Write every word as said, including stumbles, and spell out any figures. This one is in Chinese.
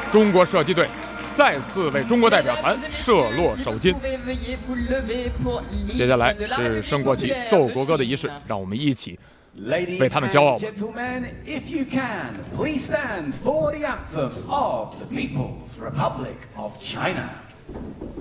中国射击队再次为中国代表团射落首金。接下来是升国旗、奏国歌的仪式，让我们一起为他们骄傲吧。 If you can, please stand for the anthem of the People's Republic of China.